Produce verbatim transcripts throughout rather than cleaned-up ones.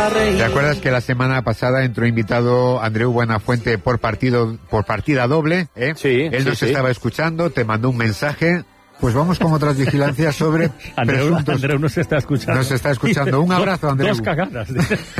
para reír. ¿Te acuerdas que la semana pasada entró invitado Andreu Buenafuente por partido por partida doble? ¿eh? Sí. Él sí, nos sí. estaba escuchando, te mandó un mensaje. Pues vamos con otras vigilancias sobre Andreu, presuntos... Andreu nos está escuchando. Nos está escuchando. Un abrazo, Andreu. Dos cagadas.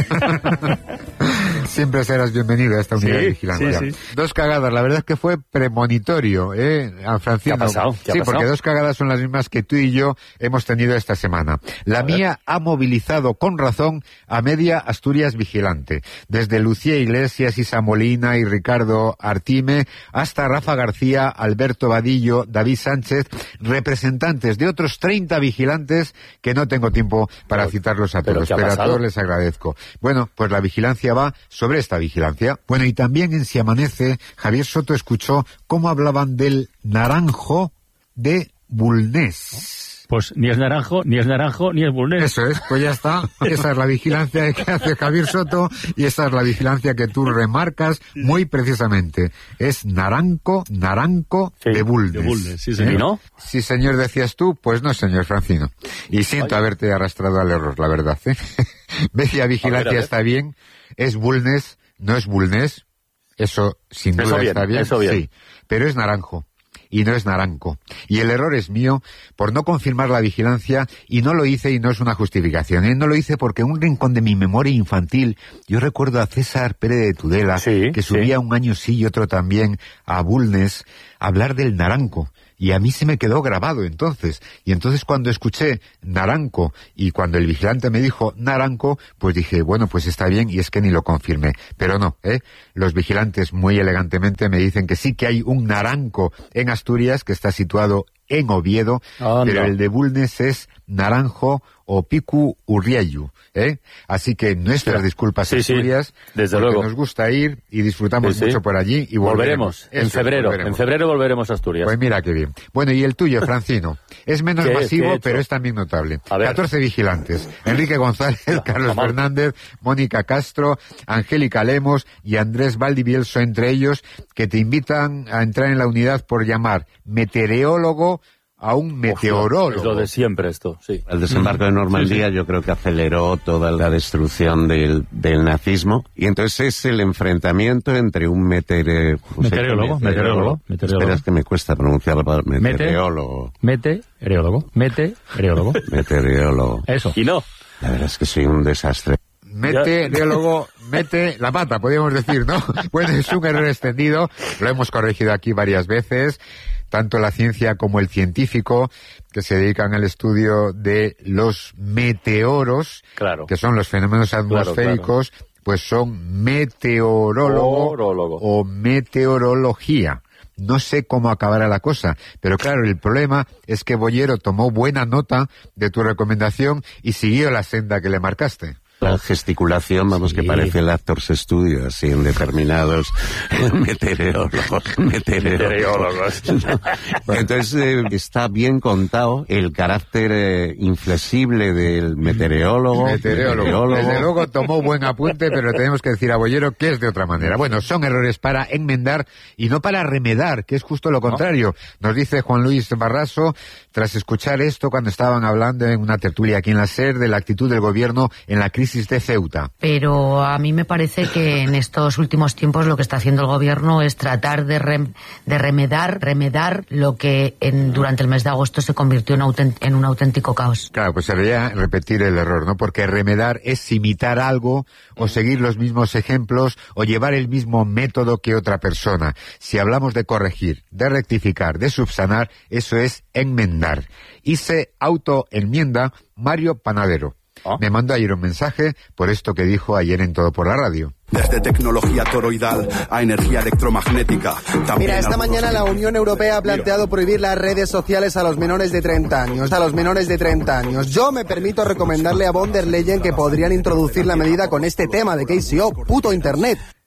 Siempre serás bienvenido a esta unidad Sí, de vigilancia. sí, sí. Dos cagadas, la verdad es que fue premonitorio, ¿eh, a Francino? ¿Qué ha pasado? ¿Qué ha sí, pasado? porque dos cagadas son las mismas que tú y yo hemos tenido esta semana. La mía ha movilizado con razón a media Asturias vigilante, desde Lucía Iglesias, Isa Molina y Ricardo Artime, hasta Rafa García, Alberto Vadillo, David Sánchez, representantes de otros treinta vigilantes que no tengo tiempo para Pero, citarlos a ¿pero todos, qué ha pero a pasado? todos les agradezco. Bueno, pues la vigilancia va sobre esta vigilancia. Bueno, y también en Si Amanece, Javier Soto escuchó cómo hablaban del naranjo de Bulnes. Pues ni es naranjo, ni es naranjo, ni es bulnés. Eso es, pues ya está. Esa es la vigilancia que hace Javier Soto y esa es la vigilancia que tú remarcas muy precisamente. Es naranco, naranco Sí, de Bulnes. de Bulnes, sí, ¿Eh? señor. ¿Y no? Sí, señor, decías tú, pues no, señor Francino. Y siento Oye. haberte arrastrado al error, la verdad. ¿eh? Media vigilancia A ver, a ver. está bien, es Bulnes, no es Bulnes, eso sin duda Eso bien, está bien, eso bien. sí, pero es naranjo. Y no es naranco. Y el error es mío por no confirmar la vigilancia y no lo hice y no es una justificación. ¿eh? No lo hice porque en un rincón de mi memoria infantil yo recuerdo a César Pérez de Tudela, Sí, que subía sí. un año sí y otro también a Bulnes a hablar del naranco. Y a mí se me quedó grabado entonces. Y entonces cuando escuché naranco y cuando el vigilante me dijo naranco, pues dije, bueno, pues está bien y es que ni lo confirmé. Pero no, ¿eh? Los vigilantes muy elegantemente me dicen que sí que hay un naranco en Asturias que está situado en Oviedo, Anda. pero el de Bulnes es naranjo o picu urriayu, ¿eh? Así que nuestras Sí. disculpas Sí, sí, Asturias, desde porque luego. nos gusta ir y disfrutamos Sí, sí. mucho por allí y volveremos. Volveremos, en Eso es, febrero. volveremos. En febrero volveremos a Asturias. Pues mira qué bien. Bueno, y el tuyo, Francino, es menos ¿Qué- qué masivo, he hecho? pero es también notable. A ver. catorce vigilantes. Enrique González, Carlos mal. Fernández, Mónica Castro, Angélica Lemos y Andrés Valdivielso, entre ellos, que te invitan a entrar en la unidad por llamar meteorólogo a un meteorólogo. Es lo de siempre esto, sí. El desembarco de Normandía yo creo que aceleró toda la destrucción del, del nazismo y entonces es el enfrentamiento entre un metere... Meteorólogo, meteorólogo, meteorólogo. Espera, es que me cuesta pronunciar la palabra Mete. meteorólogo. Mete, ereólogo. Mete, ereólogo. Meteorólogo. Eso. Y no. La verdad es que soy un desastre. Meteorólogo, mete la pata, podríamos decir, ¿no? Bueno, es un error extendido, lo hemos corregido aquí varias veces. Tanto la ciencia como el científico que se dedican al estudio de los meteoros, Claro. que son los fenómenos atmosféricos, pues son meteorólogo Orólogo. o meteorología. No sé cómo acabará la cosa, pero claro, el problema es que Bollero tomó buena nota de tu recomendación y siguió la senda que le marcaste. La gesticulación, vamos, Sí. que parece el Actors Studio, así en determinados meteorólogos. Meteorólogos. No. Entonces, eh, está bien contado el carácter eh, inflexible del meteorólogo. Meteorólogo. Desde luego tomó buen apunte, pero tenemos que decir a Bollero que es de otra manera. Bueno, son errores para enmendar y no para remedar, que es justo lo contrario. Nos dice Juan Luis Barraso, tras escuchar esto cuando estaban hablando en una tertulia aquí en la SER de la actitud del gobierno en la crisis de Ceuta. Pero a mí me parece que en estos últimos tiempos lo que está haciendo el gobierno es tratar de, rem, de remedar, remedar lo que en, durante el mes de agosto se convirtió en, autent, en un auténtico caos. Claro, pues sería repetir el error, ¿no? Porque remedar es imitar algo o seguir los mismos ejemplos o llevar el mismo método que otra persona. Si hablamos de corregir, de rectificar, de subsanar, eso es enmendar. Y se autoenmienda Mario Panadero. ¿Ah? Me mandó ayer un mensaje por esto que dijo ayer en Todo por la Radio. Desde tecnología toroidal a energía electromagnética. También Mira, esta algunos mañana la amigos- Unión Europea ha planteado prohibir las redes sociales a los menores de treinta años. A los menores de treinta años. Yo me permito recomendarle a von der Leyen que podrían introducir la medida con este tema de K C O, puto Internet.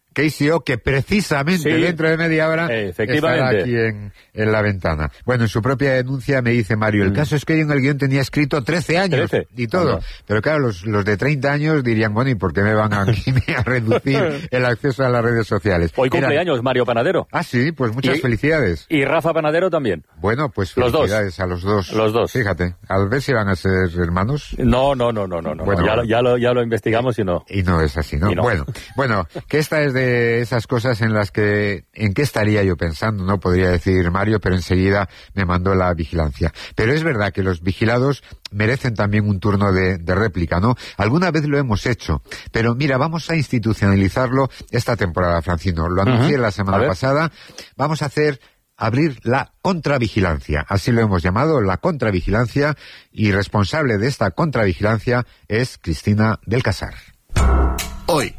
Casey O, que precisamente Sí, dentro de media hora efectivamente. estará aquí en, en la ventana. Bueno, en su propia denuncia me dice Mario, el Mm. caso es que yo en el guión tenía escrito trece años trece. y todo. Anda. Pero claro, los, los de treinta años dirían, bueno, ¿y por qué me van a, aquí a reducir el acceso a las redes sociales? Hoy Era- cumpleaños Mario Panadero. Ah, sí, pues muchas Y- felicidades. Y Rafa Panadero también. Bueno, pues Los dos. felicidades a los dos. Los dos. Fíjate, a ver si van a ser hermanos. No, no, no, no, no. no. Bueno. ya, lo, ya, lo, ya lo investigamos y no. Y no es así, ¿no? Y no. Bueno, bueno, que esta es de esas cosas en las que, ¿en qué estaría yo pensando? No podría decir Mario, pero enseguida me mandó la vigilancia. Pero es verdad que los vigilados merecen también un turno de, de réplica, ¿no? Alguna vez lo hemos hecho, pero mira, vamos a institucionalizarlo esta temporada, Francino. Lo anuncié Ujú. la A semana ver. pasada. Vamos a hacer abrir la contravigilancia. Así lo hemos llamado, la contravigilancia, y responsable de esta contravigilancia es Cristina del Casar. Hoy,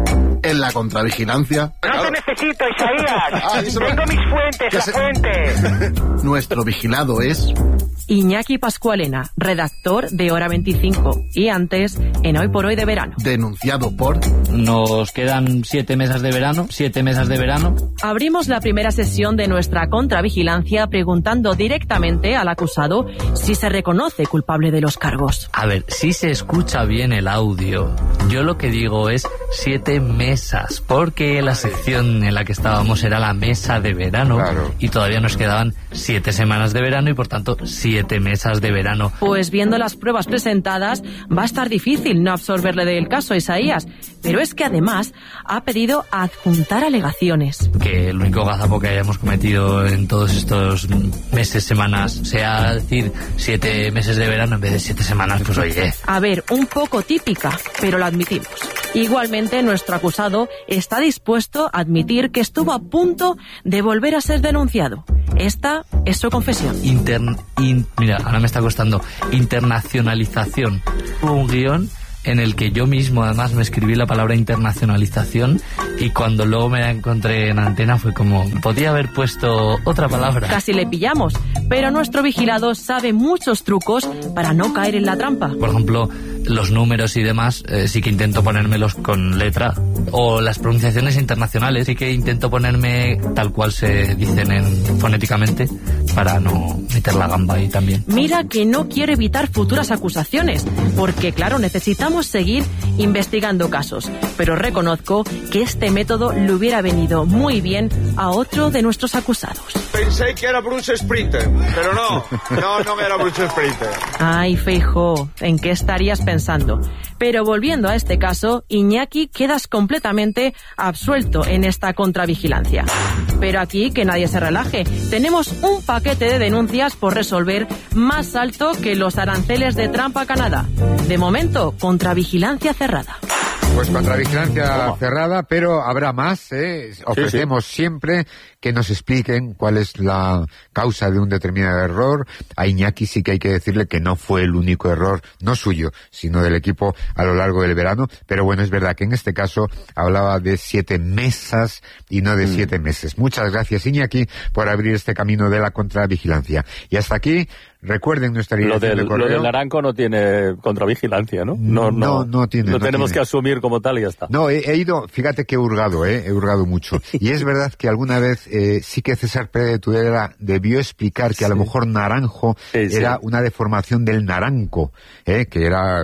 en la contravigilancia, No te necesito, Isaías. Ah, eso me- Tengo mis fuentes, que la se- fuente. nuestro vigilado es... Iñaki Pascualena, redactor de Hora veinticinco. Y antes, en Hoy por Hoy de Verano. denunciado por... Nos quedan siete mesas de verano, siete mesas de verano. Abrimos la primera sesión de nuestra contravigilancia preguntando directamente al acusado si se reconoce culpable de los cargos. A ver, si se escucha bien el audio, yo lo que digo es siete mesas, porque la sección en la que estábamos era la mesa de verano, Claro. y todavía nos quedaban siete semanas de verano y por tanto siete mesas de verano. Pues viendo las pruebas presentadas, va a estar difícil no absorberle del caso a Isaías. Pero es que además ha pedido adjuntar alegaciones. Que el único gazapo que hayamos cometido en todos estos meses, semanas, sea decir siete meses de verano en vez de siete semanas, pues oye. A ver, un poco típica, pero lo admitimos. Igualmente, nuestro acusado está dispuesto a admitir que estuvo a punto de volver a ser denunciado. Esta es su confesión. Intern, in- mira, ahora me está costando. Internacionalización. Hubo un guión en el que yo mismo además me escribí la palabra internacionalización y cuando luego me la encontré en antena fue como, podía haber puesto otra palabra. Casi le pillamos, pero nuestro vigilado sabe muchos trucos para no caer en la trampa. Por ejemplo, los números y demás, eh, sí que intento ponérmelos con letra. O las pronunciaciones internacionales, sí que intento ponerme tal cual se dicen en, fonéticamente para no meter la gamba ahí también. Mira que no quiere evitar futuras acusaciones, porque claro, necesitamos seguir investigando casos. Pero reconozco que este método le hubiera venido muy bien a otro de nuestros acusados. Pensé que era Bruce Sprinter, pero no, no, no era Bruce Sprinter. Ay, Feijóo, ¿en qué estarías pensando? Pero volviendo a este caso, Iñaki, quedas completamente absuelto en esta contravigilancia. Pero aquí que nadie se relaje. Tenemos un paquete de denuncias por resolver más alto que los aranceles de Trump a Canadá. De momento, contravigilancia cerrada. Pues contravigilancia cerrada, pero habrá más, ¿eh? Ofrecemos siempre que nos expliquen cuál es la causa de un determinado error. A Iñaki sí que hay que decirle que no fue el único error, no suyo, sino del equipo a lo largo del verano. Pero bueno, es verdad que en este caso hablaba de siete mesas y no de siete meses. Muchas gracias, Iñaki, por abrir este camino de la contravigilancia. Y hasta aquí, recuerden nuestra Lo dirección del, de correo. lo del naranco no tiene contravigilancia, ¿no? No, no, no tiene, Lo no tenemos tiene. que asumir como tal y ya está. No, he, he ido, fíjate que he hurgado, ¿eh? He hurgado mucho. Y es verdad que alguna vez eh, sí que César Pérez de Tudela debió explicar que a lo mejor naranjo Sí, sí. era una deformación del naranco, ¿eh? Que era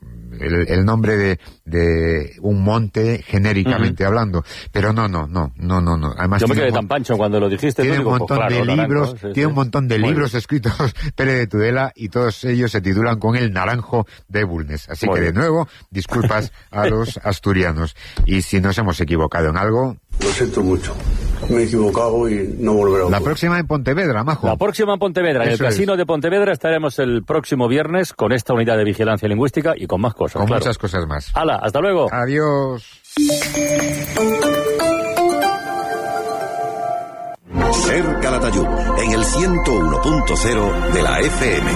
el, el nombre de, de un monte genéricamente hablando. Pero no, no, no, no, no, no. Además Yo me tiene quedé un tan pancho cuando lo dijiste. tiene tú, un digo, montón pues claro, de naranco, libros, sí, tiene sí. un montón de Muy libros bien. escritos Pérez de Tudela y todos ellos se titulan con el naranjo de Bulnes. Así Muy que de bien. nuevo, disculpas a los asturianos. Y si nos hemos equivocado en algo, Lo siento mucho. Me he equivocado y no volveré a la ocurrir. próxima en Pontevedra, Majo. La próxima en Pontevedra, en el Eso es. Casino de Pontevedra, estaremos el próximo viernes con esta unidad de vigilancia lingüística y con más cosas. con claro. muchas cosas más. Hala, hasta luego. Adiós. Ser Calatayud, en el ciento uno punto cero de la F M.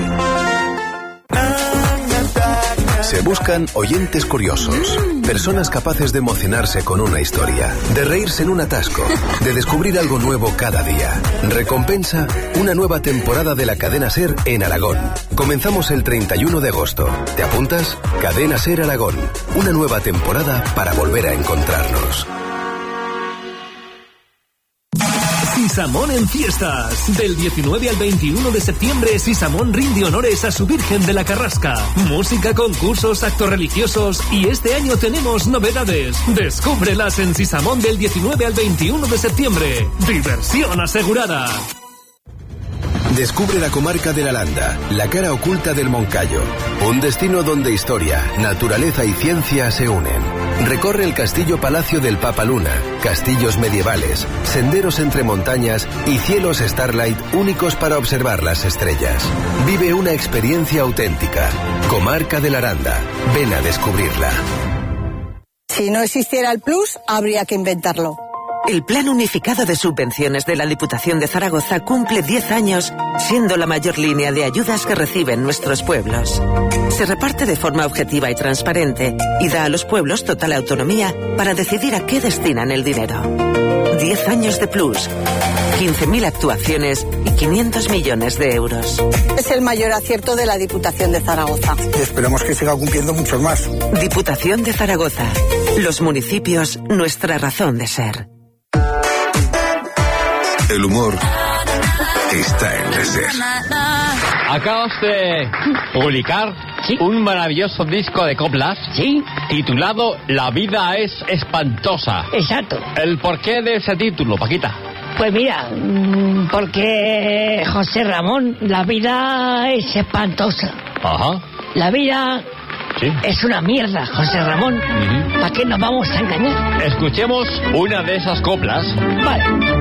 Se buscan oyentes curiosos, personas capaces de emocionarse con una historia, de reírse en un atasco, de descubrir algo nuevo cada día. Recompensa, una nueva temporada de la Cadena SER en Aragón. Comenzamos el treinta y uno de agosto. ¿Te apuntas? Cadena SER Aragón, una nueva temporada para volver a encontrarnos. Sisamón en fiestas. Del diecinueve al veintiuno de septiembre, Sisamón rinde honores a su Virgen de la Carrasca. Música, concursos, actos religiosos y este año tenemos novedades. Descúbrelas en Sisamón del diecinueve al veintiuno de septiembre. Diversión asegurada. Descubre la comarca de la Landa, la cara oculta del Moncayo. Un destino donde historia, naturaleza y ciencia se unen. Recorre el castillo palacio del Papa Luna, castillos medievales, senderos entre montañas y cielos Starlight únicos para observar las estrellas. Vive una experiencia auténtica. Comarca de la Landa. Ven a descubrirla. Si no existiera el Plus, habría que inventarlo. El Plan Unificado de Subvenciones de la Diputación de Zaragoza cumple diez años, siendo la mayor línea de ayudas que reciben nuestros pueblos. Se reparte de forma objetiva y transparente y da a los pueblos total autonomía para decidir a qué destinan el dinero. diez años de Plus, quince mil actuaciones y quinientos millones de euros. Es el mayor acierto de la Diputación de Zaragoza. Y esperamos que siga cumpliendo muchos más. Diputación de Zaragoza. Los municipios, nuestra razón de ser. El humor está en la SER. Acabas de publicar un maravilloso disco de coplas titulado La vida es espantosa. Exacto. ¿El porqué de ese título, Paquita? Pues mira, porque José Ramón, la vida es espantosa. Ajá. La vida sí. es una mierda, José Ramón. Uh-huh. ¿Para qué nos vamos a engañar? Escuchemos una de esas coplas. Vale.